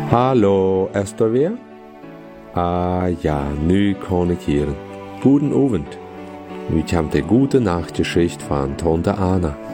Hallo, ist er weer? Ah ja, nu kan ik hier. Guten Abend. Nu komt de gute Nachtgeschichte von Tante Anna.